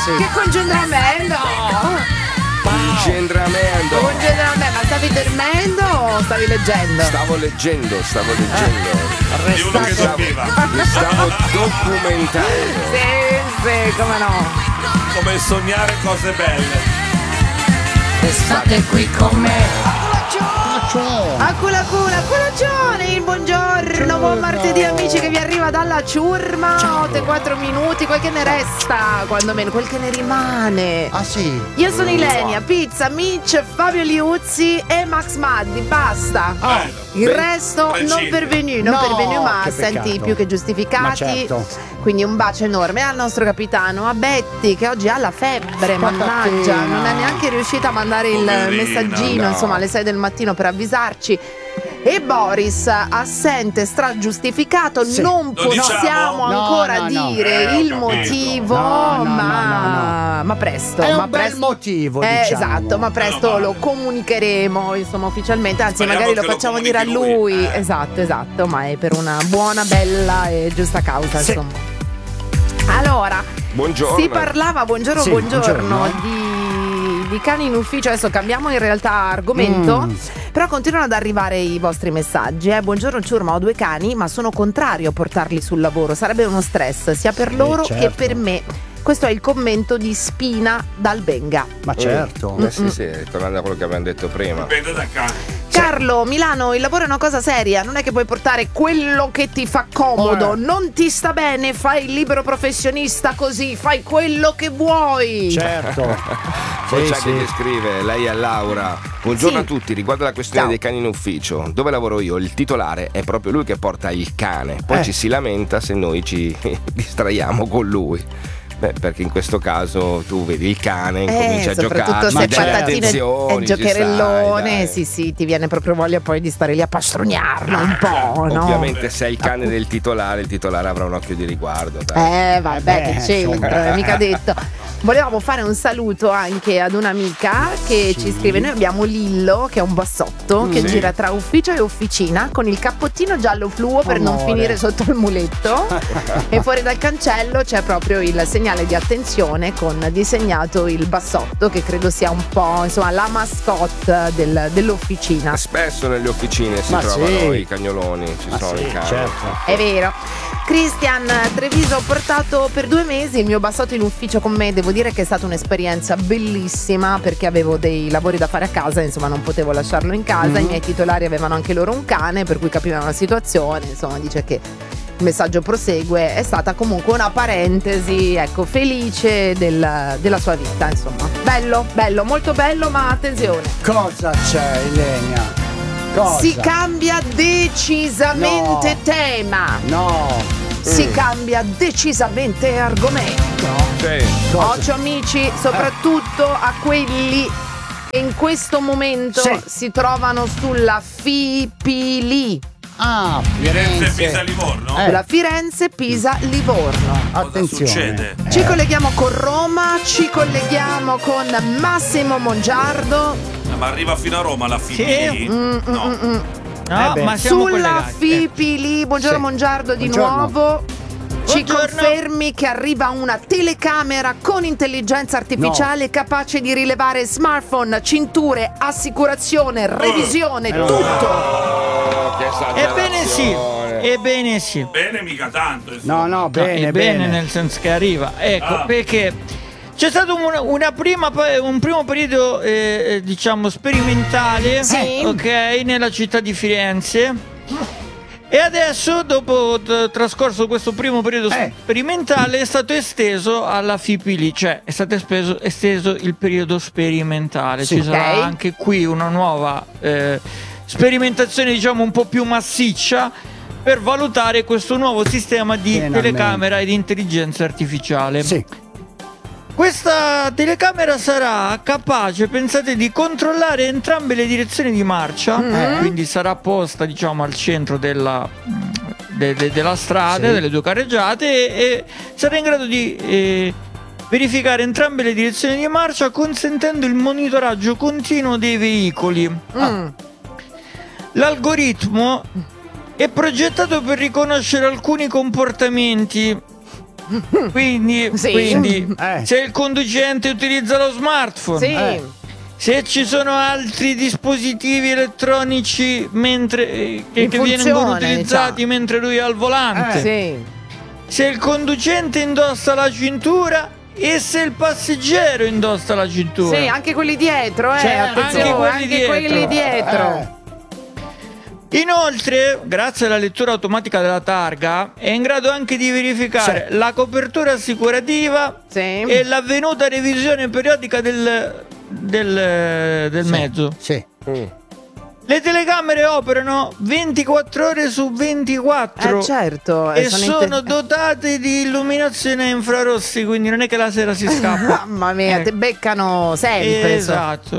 Che concentramento! Concentramento! Ma stavi dormendo o stavi leggendo? Stavo leggendo. Di uno che dormiva. Mi stavo documentando. Sì, come no? Come sognare cose belle. State qui con me. A colazione, il buongiorno, buon martedì amici che vi arriva dalla ciurma. 8 e 4 minuti, quel che ne resta, quando meno, quel che ne rimane. Ah sì? Io sono Ilenia, Pizza, Mitch, Fabio Liuzzi e Max Maddi, basta. Il resto preciso. non pervenu, ma che senti peccato. più che giustificati. Ma certo. Quindi un bacio enorme al nostro capitano, a Betty che oggi ha la febbre, mannaggia, non è neanche riuscita a mandare il Poverina, messaggino, no. insomma, alle 6 del mattino per avvisarci. E Boris, assente stragiustificato, Sì. non Lo possiamo diciamo? ancora No, no. dire Ho il capito. motivo, No, ma presto. È ma un bel presto. motivo, diciamo. Esatto, ma presto Meno lo male. comunicheremo, insomma, ufficialmente, anzi Speriamo magari lo che lo facciamo dire a comunichi lui. lui. Esatto, ma è per una buona, bella e giusta causa, Sì. insomma. Allora, Buongiorno. si parlava, buongiorno, Sì, buongiorno. di cani in ufficio. Adesso cambiamo in realtà argomento, però continuano ad arrivare i vostri messaggi. Buongiorno ciurma, ho 2 cani, ma sono contrario a portarli sul lavoro. Sarebbe uno stress sia per loro che certo. per me. Questo è il commento di Spina dal Benga. Ma certo. Sì, tornando a quello che abbiamo detto prima. Dipende da cane. Carlo, Milano, il lavoro è una cosa seria, non è che puoi portare quello che ti fa comodo, non ti sta bene, fai il libero professionista così, fai quello che vuoi. Certo. Poi Sì, c'è chi sì. scrive, lei è Laura. Buongiorno Sì. a tutti, riguardo la questione Ciao. dei cani in ufficio. Dove lavoro io? Il titolare è proprio lui che porta il cane. Poi ci si lamenta se noi ci distraiamo con lui. Beh, perché in questo caso tu vedi il cane, incomincia a soprattutto giocare, se delle patatine attenzioni, e ci giocherellone, stai, dai. sì, ti viene proprio voglia poi di stare lì a pastrugnaarlo un po', no? Ovviamente se è il cane del titolare, il titolare avrà un occhio di riguardo. Dai. Vabbè, che c'entra, mica detto. Volevamo fare un saluto anche ad un'amica che ci scrive. Noi abbiamo Lillo, che è un bassotto che Sì. gira tra ufficio e officina con il cappottino giallo fluo per non Amore. finire sotto il muletto. E fuori dal cancello c'è proprio il segnale di attenzione con disegnato il bassotto, che credo sia un po', insomma, la mascotte dell'officina. Spesso nelle officine si Ma trovano sì. i cagnoloni, ci Ma sono sì, i cani. certo. È vero. Cristian, Treviso, ho portato per 2 mesi il mio bassotto in ufficio con me. Devo dire che è stata un'esperienza bellissima perché avevo dei lavori da fare a casa, insomma non potevo lasciarlo in casa. I miei titolari avevano anche loro un cane, per cui capivano la situazione. Insomma, dice che il messaggio prosegue. È stata comunque una parentesi, ecco, felice della sua vita, insomma. Bello, molto bello, ma attenzione. Cosa c'è, Ilenia? Cosa? Si cambia decisamente No. tema. No. Si cambia decisamente argomento. Sì. Cosa? Occhio amici, soprattutto a quelli che in questo momento Sì. si trovano sulla Fipili, Ah, Firenze, Pisa, Firenze. Livorno. sulla Firenze, Pisa, Livorno. Cosa Attenzione. succede? Ci colleghiamo con Roma, ci colleghiamo con Massimo Mongiardo. Ma arriva fino a Roma la Fipili? No. No, beh. ma siamo Sulla collegati. Fipili, buongiorno Sì. Mongiardo di Buongiorno. nuovo. Ci Buongiorno. confermi che arriva una telecamera con intelligenza artificiale capace di rilevare smartphone, cinture, assicurazione, revisione, no. tutto. Oh, che Ebbene sì, esagerazione. ebbene sì. Bene, mica tanto. insomma. No, bene, bene nel senso che arriva. Ecco, Ah. perché c'è stato un primo periodo diciamo sperimentale, Sì. ok, nella città di Firenze. E adesso, dopo trascorso questo primo periodo sperimentale, è stato esteso alla Fipili, cioè è stato esteso il periodo sperimentale. Sì. Ci sarà Ok. anche qui una nuova sperimentazione, diciamo, un po' più massiccia per valutare questo nuovo sistema di Finalmente. telecamera e di intelligenza artificiale. Sì. Questa telecamera sarà capace, pensate, di controllare entrambe le direzioni di marcia, quindi sarà posta, diciamo, al centro della strada, Sì. delle 2 carreggiate, e sarà in grado di verificare entrambe le direzioni di marcia, consentendo il monitoraggio continuo dei veicoli. L'algoritmo è progettato per riconoscere alcuni comportamenti Quindi se il conducente utilizza lo smartphone, se ci sono altri dispositivi elettronici che vengono utilizzati mentre lui è al volante, se il conducente indossa la cintura e se il passeggero indossa la cintura. Sì, anche quelli dietro, attenzione, anche quelli dietro. Inoltre, grazie alla lettura automatica della targa, è in grado anche di verificare la copertura assicurativa e l'avvenuta revisione periodica del mezzo. Le telecamere operano 24 ore su 24 certo, e sono dotate di illuminazione a infrarossi, quindi non è che la sera si scappa. Mamma mia, te beccano sempre. Esatto.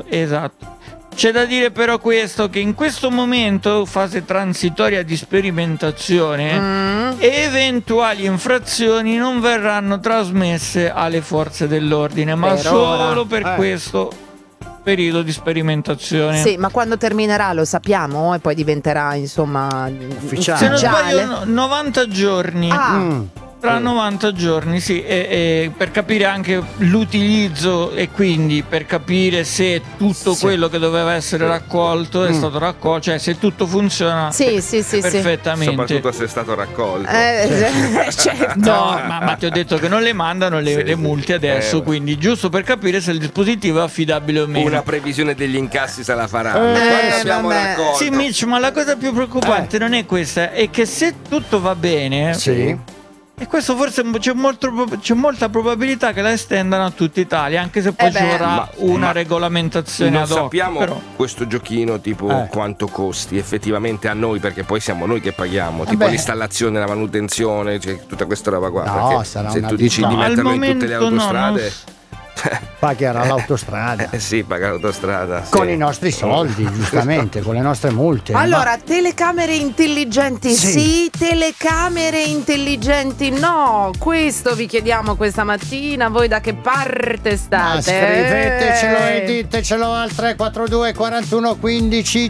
C'è da dire però questo, che in questo momento, fase transitoria di sperimentazione, eventuali infrazioni non verranno trasmesse alle forze dell'ordine, ma solo per questo periodo di sperimentazione. Sì, ma quando terminerà lo sappiamo e poi diventerà ufficiale. Se non sbaglio 90 giorni. Tra 90 giorni, e per capire anche l'utilizzo e quindi per capire se tutto quello che doveva essere raccolto è stato raccolto, cioè se tutto funziona perfettamente. Soprattutto se è stato raccolto. Certo. No, ma ti ho detto che non le mandano le multe adesso, quindi giusto per capire se il dispositivo è affidabile o meno. Una previsione degli incassi se la faranno. Quando abbiamo raccolto. Sì, Mitch, ma la cosa più preoccupante non è questa, è che se tutto va bene. E questo forse c'è molta probabilità che la estendano a tutta Italia, anche se poi ci vorrà una regolamentazione ad hoc. Non sappiamo però questo giochino tipo quanto costi effettivamente a noi, perché poi siamo noi che paghiamo, tipo l'installazione, la manutenzione, cioè tutta questa roba qua. No, sarà se tu dici di metterlo in tutte le autostrade. Pagherà l'autostrada. Paga l'autostrada. Con i nostri soldi, giustamente, con le nostre multe. Allora, telecamere intelligenti sì, telecamere intelligenti no. Questo vi chiediamo questa mattina. Voi da che parte state? Ma scrivetecelo e ditecelo al 342 41 15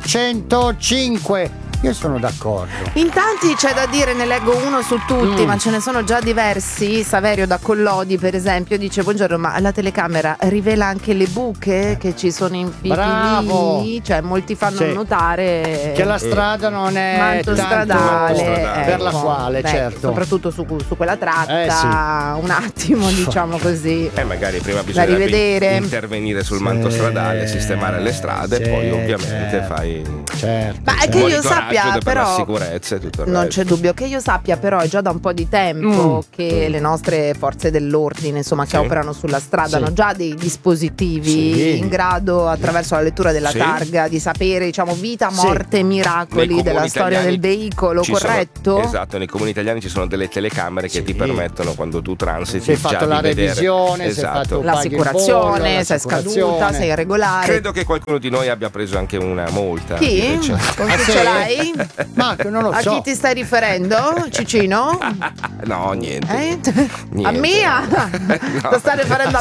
105. Io sono d'accordo. In tanti c'è da dire, ne leggo uno su tutti, ma ce ne sono già diversi. Saverio da Collodi, per esempio, dice: buongiorno, ma la telecamera rivela anche le buche che ci sono in fili? Bravo. Cioè, molti fanno notare che la strada non è tanto stradale, per la quale, certo. Soprattutto su quella tratta, un attimo, diciamo così. Magari prima bisogna intervenire sul manto stradale, sistemare le strade, e poi ovviamente fai. Certo. Ma è che io sappia, però, la sicurezza e tutto il non resto. c'è dubbio che io sappia, però è già da un po' di tempo che le nostre forze dell'ordine, insomma, che operano sulla strada, hanno già dei dispositivi in grado, attraverso la lettura della targa, di sapere, diciamo, vita, morte, miracoli della storia del veicolo, corretto? Esatto, nei comuni italiani ci sono delle telecamere che ti permettono, quando tu transiti, se hai fatto la revisione, se hai fatto l'assicurazione, se è scaduta, se è irregolare. Credo che qualcuno di noi abbia preso anche una multa. Chi? Con chi ce l'hai? Ma non lo so. A chi ti stai riferendo, Cicino? No, niente. A Mia? No. Lo stai riferendo a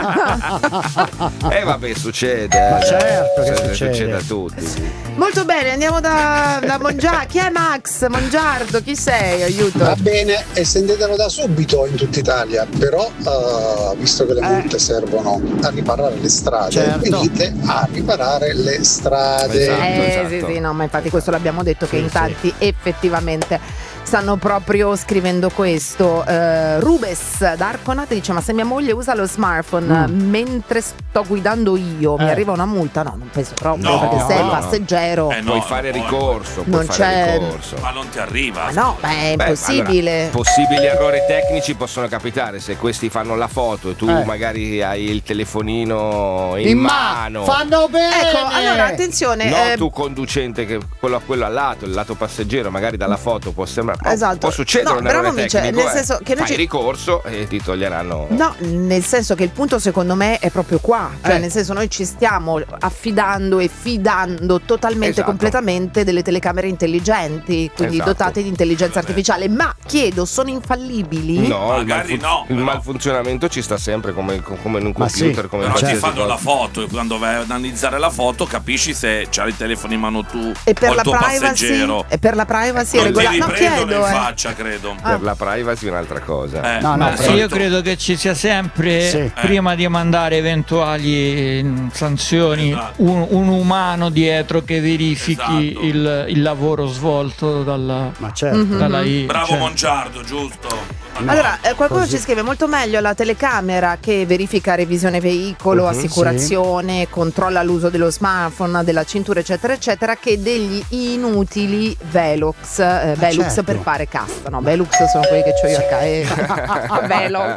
Mia? Vabbè, succede. Ma certo che succede a tutti. Molto bene, andiamo da Mongiardo. Chi è Max? Mongiardo, chi sei? Aiuto. Va bene, estendetelo da subito in tutta Italia, però visto che le multe servono a riparare le strade, venite a riparare le strade. Sì, no, ma infatti questo l'abbiamo detto, che in tanti effettivamente stanno proprio scrivendo questo. Rubes da Arconate dice: ma se mia moglie usa lo smartphone mentre sto guidando io, mi arriva una multa? No, non penso proprio, perché sei il passeggero. Puoi fare ricorso. Non c'è ricorso. Ma non ti arriva. Ma no, è impossibile. Allora, possibili errori tecnici possono capitare se questi fanno la foto e tu magari hai il telefonino in mano. Fanno bene. Ecco, allora attenzione. No, tu conducente, che quello al lato, il lato passeggero, magari dalla foto può sembrare. Può succedere un errore tecnico, nel senso che noi fai ricorso e ti toglieranno. No, nel senso che il punto secondo me è proprio qua, cioè nel senso, noi ci stiamo affidando e fidando totalmente, completamente delle telecamere intelligenti, quindi dotate di intelligenza artificiale, ma chiedo, sono infallibili? No, magari il malfunzionamento ci sta sempre come in un computer, come però ti fanno la foto e quando vai ad analizzare la foto capisci se c'hai il telefono in mano tu e per o il la tuo privacy, passeggero. E per la privacy è regolare. No, spugnandolo in faccia, credo. Per la privacy è un'altra cosa. Io credo che ci sia sempre, prima di mandare eventuali sanzioni, un umano dietro che verifichi il lavoro svolto dalla AI. Bravo Mongiardo, giusto? Allora, qualcuno ci scrive: molto meglio la telecamera che verifica revisione veicolo, assicurazione, controlla l'uso dello smartphone, della cintura, eccetera, eccetera, che degli inutili Velux per fare cassa. No, Velux sono quelli che c'ho io a casa. Velux.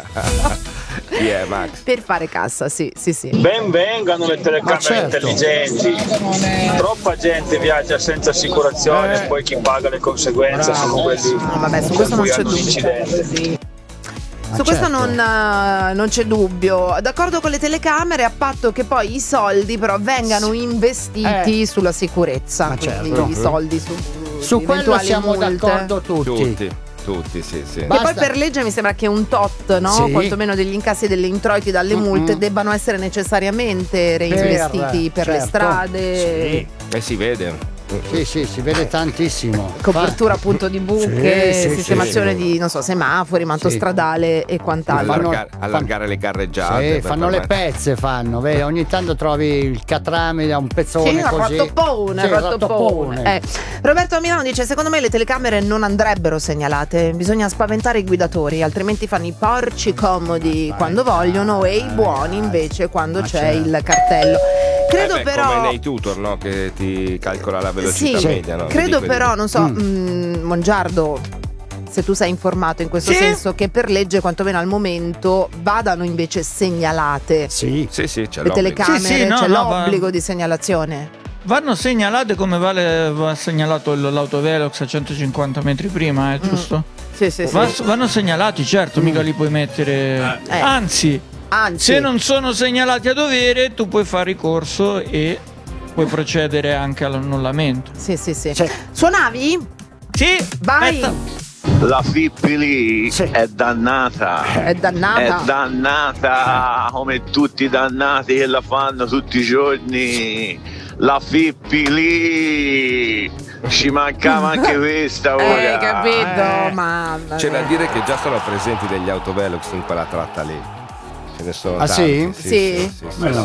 Max. Per fare cassa, sì. Ben vengano le telecamere intelligenti. Troppa gente viaggia senza assicurazione e poi chi paga le conseguenze sono quelli su questo non c'è hanno l'incidente. Sì. Su questo non c'è dubbio. D'accordo con le telecamere, a patto che poi i soldi però vengano investiti sulla sicurezza. Quindi i soldi su quello siamo multe. D'accordo Tutti, sì. E poi per legge mi sembra che un tot, no? Sì. Quantomeno degli incassi e degli introiti dalle multe debbano essere necessariamente reinvestiti per le strade. Sì. Si vede. Sì, si vede tantissimo. Copertura appunto di buche, sistemazione di, non so, semafori, manto stradale e quant'altro. Allargare le carreggiate. Fanno le pezze, vedi, ogni tanto trovi il catrame da un pezzone così. Rottopone. Roberto Milano dice: secondo me le telecamere non andrebbero segnalate, bisogna spaventare i guidatori, altrimenti fanno i porci comodi quando vogliono e i buoni invece quando c'è il cartello. Credo però come nei tutor, no? Che ti calcola la velocità media, no? Credo però, non so, Mongiardo, se tu sei informato in questo senso, che per legge quantomeno al momento vadano invece segnalate. Sì, c'è le telecamere, c'è l'obbligo va. di segnalazione. Vanno segnalate come va segnalato l'autovelox a 150 metri prima, giusto? Sì. Vanno segnalati, certo, mica li puoi mettere. Anzi, se non sono segnalati a dovere, tu puoi fare ricorso e puoi procedere anche all'annullamento. Sì. Suonavi? Sì, vai. Aspetta. La Fippili è dannata. È dannata come tutti i dannati che la fanno tutti i giorni. La Fippili, ci mancava anche questa ora. Capito, mamma. C'è da dire che già sono presenti degli autovelox in quella tratta lì. Ce ne sono tanti. Sì.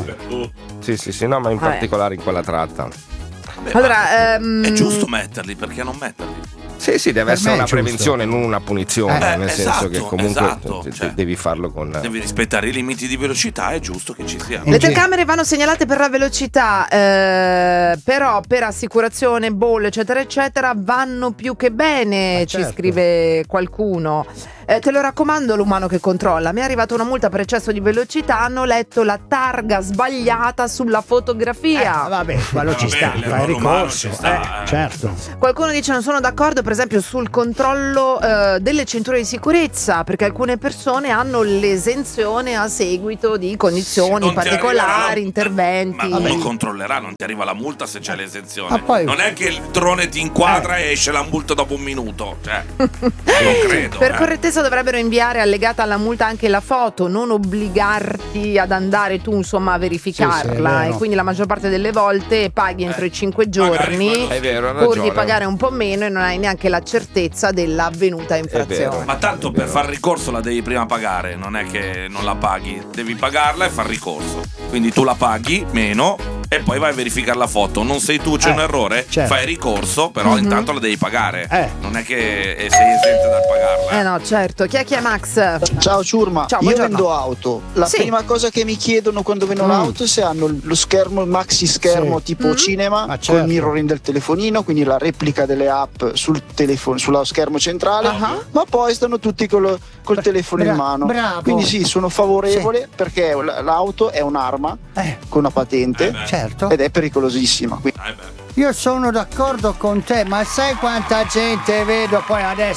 Sì, no, ma in particolare in quella tratta. Allora, è giusto metterli, perché non metterli? Sì, deve essere una prevenzione, non una punizione, nel senso che comunque devi farlo con. Devi rispettare i limiti di velocità, è giusto che ci siano. Le telecamere vanno segnalate per la velocità, però per assicurazione, bollo, eccetera, eccetera, vanno più che bene, ci scrive qualcuno. Te lo raccomando, l'umano che controlla. Mi è arrivata una multa per eccesso di velocità, hanno letto la targa sbagliata sulla fotografia. Quello ci sta, fai ricorso. Certo. Qualcuno dice: non sono d'accordo per esempio sul controllo delle cinture di sicurezza, perché alcune persone hanno l'esenzione a seguito di condizioni particolari, interventi. Ma uno controllerà, non ti arriva la multa se c'è l'esenzione. Non è che il drone ti inquadra e esce la multa dopo un minuto. Non credo. Per correttezza dovrebbero inviare allegata alla multa anche la foto, non obbligarti ad andare tu insomma a verificarla, e quindi la maggior parte delle volte paghi entro i 5 giorni, è vero, pur di pagare un po' meno e non hai neanche la certezza dell'avvenuta infrazione. Ma tanto per far ricorso la devi prima pagare, non è che non la paghi, devi pagarla e far ricorso, quindi tu la paghi meno e poi vai a verificare la foto. Non sei tu, c'è un errore, fai ricorso, però intanto la devi pagare, non è che sei esente dal pagarla. No, certo. Chi è Max? Ciao Ciurma, Ciao, io buongiorno. vendo auto. La prima cosa che mi chiedono quando vendo un'auto è se hanno lo schermo, il maxi schermo tipo cinema, col mirroring del telefonino, quindi la replica delle app sul telefono, sullo schermo centrale, ma poi stanno tutti col telefono in mano. Bravo. Quindi sì, sono favorevole perché l'auto è un'arma con una patente ed è pericolosissima. Io sono d'accordo con te, ma sai quanta gente vedo poi adesso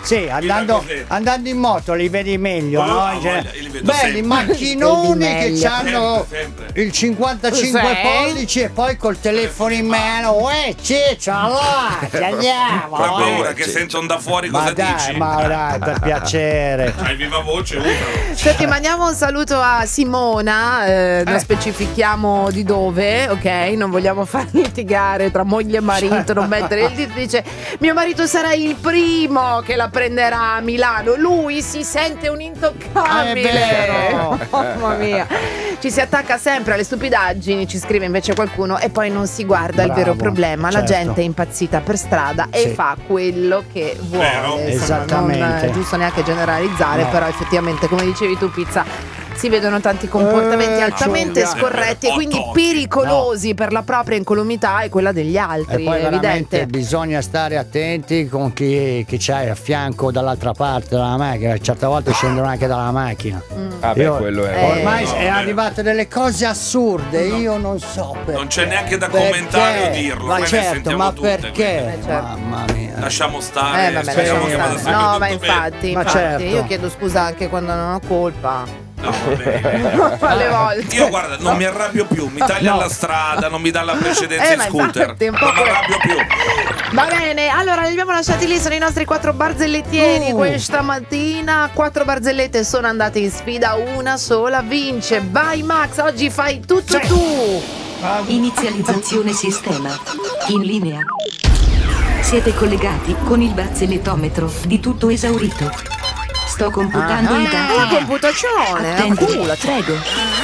Sì, andando in moto li vedi meglio, no? Belli macchinoni che hanno il 55 pollici e poi col telefono in mano. Ciccio, allora ci andiamo. Ho paura che sentono da fuori cosa dici. Ma dai, per piacere. Hai viva voce, usalo. Senti, mandiamo un saluto a Simona, non specifichiamo di dove, ok? Non vogliamo far litigare tra moglie e marito, non mettere il dito. Dice: mio marito sarà il primo che la prenderà a Milano, lui si sente un intoccabile. È vero. Mamma mia. Ci si attacca sempre alle stupidaggini, ci scrive invece qualcuno, e poi non si guarda il vero problema. La gente è impazzita per strada e fa quello che vuole. Esattamente. Non è giusto neanche generalizzare, però effettivamente, come dicevi tu, Pizza, si vedono tanti comportamenti altamente scorretti e quindi pericolosi per la propria incolumità e quella degli altri. E poi è evidente. Bisogna stare attenti con chi c'hai a fianco dall'altra parte della macchina. Certe volte scendono anche dalla macchina. Quello è. Ormai è arrivate delle cose assurde. Io non so perché. Non c'è neanche da commentare o dirlo. Ma certo, ma tutte, perché? Mamma mia. Lasciamo stare. Speriamo che vada sempre No, tutto ma infatti, certo. io chiedo scusa anche quando non ho colpa. No, va bene. Alle volte. Io guarda, non mi arrabbio più, mi taglia la strada, non mi dà la precedenza in scooter. Infatti, non mi arrabbio più. Va bene, allora li abbiamo lasciati lì, sono i nostri 4 barzellettieri questa mattina. 4 barzellette sono andate in sfida, una sola vince. Vai Max, oggi fai tutto tu. Inizializzazione sistema. In linea. Siete collegati con il barzellettometro di tutto esaurito. Sto computando i dati. La computazione. Attenti, prego.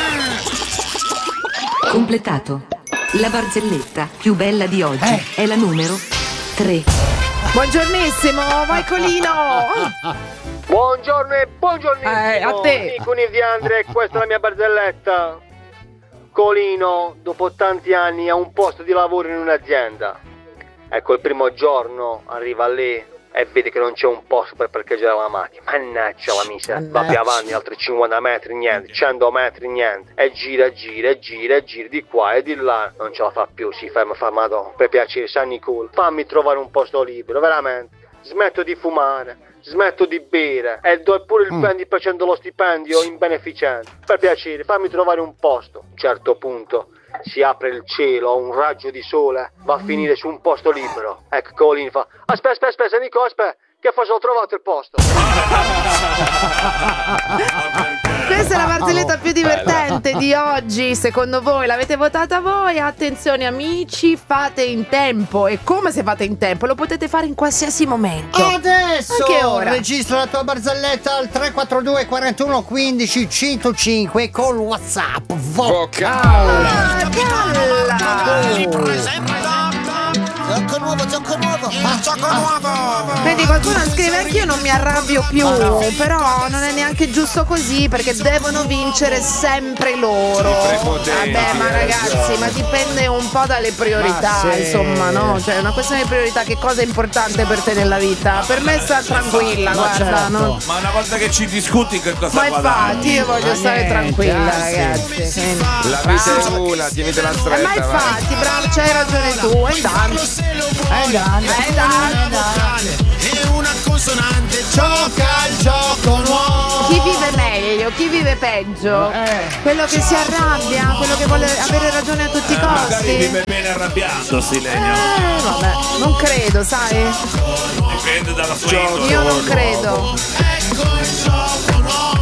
Completato. La barzelletta più bella di oggi è la numero 3. Buongiornissimo, vai Colino. Buongiorno e buongiornissimo. A te. Con il Diandre, questa è la mia barzelletta. Colino, dopo tanti anni, ha un posto di lavoro in un'azienda. Ecco, il primo giorno arriva lì e vede che non c'è un posto per parcheggiare la macchina. Mannaggia la miseria. Va più avanti altri 50 metri, niente, 100 metri, niente. E gira di qua e di là. Non ce la fa più, si ferma, madonna, per piacere, San Nicolo, fammi trovare un posto libero, veramente. Smetto di fumare, smetto di bere e do pure il 20% dello stipendio in beneficenza. Per piacere, fammi trovare un posto. A un certo punto si apre il cielo, un raggio di sole va a finire su un posto libero. Ecco, Colin fa: aspetta, Nico, aspetta, che forse ho trovato il posto. Questa è la barzelletta più divertente di oggi, secondo voi? L'avete votata voi? Attenzione amici, fate in tempo. E come se fate in tempo? Lo potete fare in qualsiasi momento. Adesso anche ora. Registra la tua barzelletta al 342 41 15 105 col WhatsApp vocale. Gioco nuovo. Vedi, qualcuno scrive: anch'io non mi arrabbio più, però non è neanche giusto così, perché devono vincere sempre loro. Vabbè, ma ragazzi, ma dipende un po' dalle priorità, insomma, no? Cioè, è una questione di priorità. Che cosa è importante per te nella vita? Per me sta tranquilla, guarda, certo. no? Ma una volta che ci discuti, che cosa Ma infatti io voglio stare tranquilla, ragazzi. La vita è una, tienitela stretta. Ma infatti, bravo, c'hai ragione tu. E E una consonante gioca il gioco nuovo. Chi vive meglio, chi vive peggio? Quello che si arrabbia, quello che vuole avere ragione a tutti i magari costi. vive bene arrabbiandosi, Legno. Vabbè, non credo, sai? Dipende dalla sua indole. Io non credo. Ecco il gioco nuovo.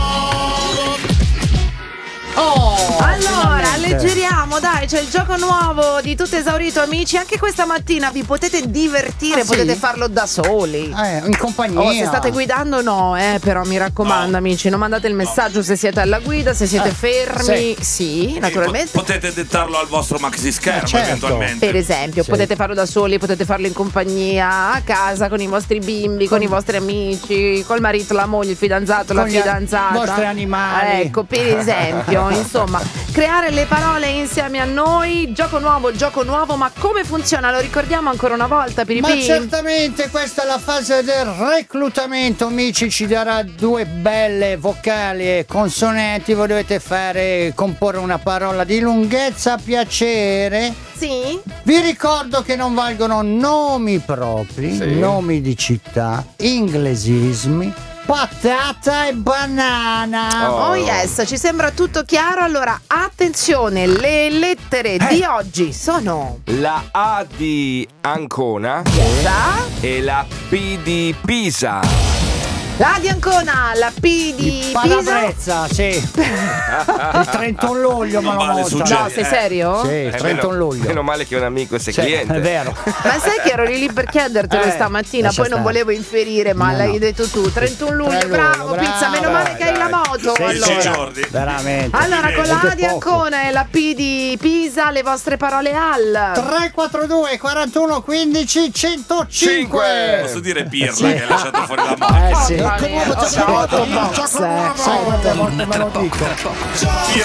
Allora, alleggeriamo, dai, c'è il gioco nuovo di Tutto Esaurito, amici. Anche questa mattina vi potete divertire, potete farlo da soli. In compagnia. Se state guidando no, però mi raccomando, amici, non mandate il messaggio se siete alla guida, se siete fermi. Sì, naturalmente. Potete dettarlo al vostro maxi schermo, eventualmente. Per esempio, potete farlo da soli, potete farlo in compagnia, a casa, con i vostri bimbi, con i vostri amici, col marito, la moglie, il fidanzato, la fidanzata. I vostri animali. Ecco, per esempio, insomma, insomma, creare le parole insieme a noi. Gioco nuovo, ma come funziona? Lo ricordiamo ancora una volta, Piripì? Ma certamente questa è la fase del reclutamento, amici, ci darà 2 belle vocali e consonanti, voi dovete comporre una parola di lunghezza piacere. Sì. Vi ricordo che non valgono nomi propri, nomi di città, inglesismi, patata e banana. Oh yes, ci sembra tutto chiaro. Allora, attenzione, le lettere di oggi sono la A di Ancona e la P di Pisa. La di Ancona, la P di Palabrezza, sì. Il 31 luglio me lo monta. No, sei serio? Sì, il 31 luglio. Meno male che è un amico e sei cliente. È vero. Ma sai che ero lì per chiedertelo stamattina, poi non volevo inferire, ma l'hai detto tu. 31 luglio, bravo Pizza, meno male che hai la moto. Allora. Veramente. Allora, con la A di Ancona e la P di Pisa, le vostre parole al 342 41 15 105. Posso dire Pirla che hai lasciato fuori la mano? Sì. Gioco nuovo, Pirla